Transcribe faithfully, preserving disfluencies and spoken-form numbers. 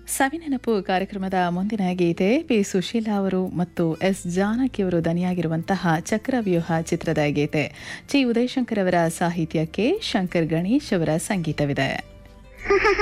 ಸವಿನೆನಪು ಕಾರ್ಯಕ್ರಮದ ಮುಂದಿನ ಗೀತೆ ಪಿ ಸುಶೀಲಾ ಅವರು ಮತ್ತು ಎಸ್ ಜಾನಕಿಯವರು ದನಿಯಾಗಿರುವಂತಹ ಚಕ್ರವ್ಯೂಹ ಚಿತ್ರದ ಗೀತೆ. ಚಿ ಉದಯಶಂಕರ್ ಅವರ ಸಾಹಿತ್ಯಕ್ಕೆ ಶಂಕರ್ ಗಣೇಶ್ ಅವರ ಸಂಗೀತವಿದೆ.